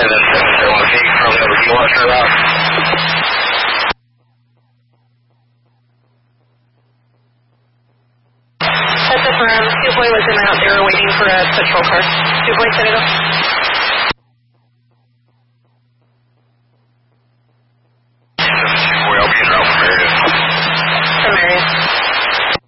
and then 701 feet from over. Do you want to turn around? That's it, 2 boy was in out there waiting for a patrol car. 2 boy, set it up.